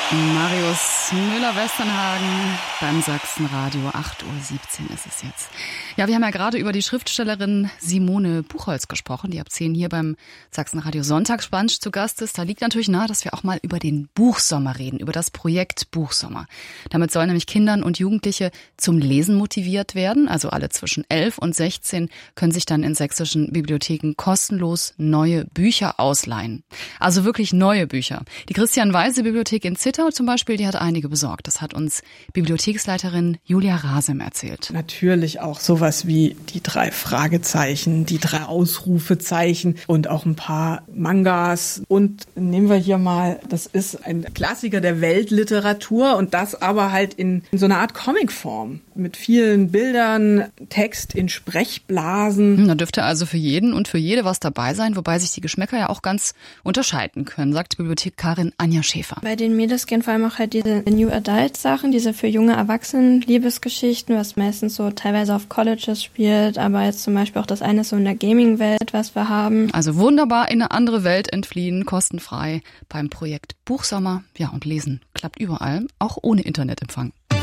Marius Müller-Westernhagen beim Sachsenradio. 8:17 Uhr ist es jetzt. Ja, wir haben ja gerade über die Schriftstellerin Simone Buchholz gesprochen, die ab 10 hier beim Sachsenradio Sonntagsbrunch zu Gast ist. Da liegt natürlich nahe, dass wir auch mal über den Buchsommer reden, über das Projekt Buchsommer. Damit sollen nämlich Kindern und Jugendliche zum Lesen motiviert werden. Also alle zwischen 11 und 16 können sich dann in sächsischen Bibliotheken kostenlos neue Bücher ausleihen. Also wirklich neue Bücher. Die Christian-Weise-Bibliothek in Zittau zum Beispiel, die hat einige besorgt. Das hat uns Bibliotheksleiterin Julia Rasem erzählt. Natürlich auch sowas wie die 3 Fragezeichen, die 3 Ausrufezeichen und auch ein paar Mangas. Und nehmen wir hier mal, das ist ein Klassiker der Weltliteratur und das aber halt in so einer Art Comicform mit vielen Bildern, Text in Sprechblasen. Da dürfte also für jeden und für jede was dabei sein, wobei sich die Geschmäcker ja auch ganz unterscheiden können, sagt Bibliothekarin Anja Schäfer. Bei den Mädels gehen vor allem auch halt diese New Adult Sachen, diese für junge Erwachsenen Liebesgeschichten, was meistens so teilweise auf Colleges spielt, aber jetzt zum Beispiel auch das eine ist so in der Gaming-Welt, was wir haben. Also wunderbar in eine andere Welt entfliehen, kostenfrei beim Projekt Buchsommer. Ja, und lesen klappt überall, auch ohne Internetempfang.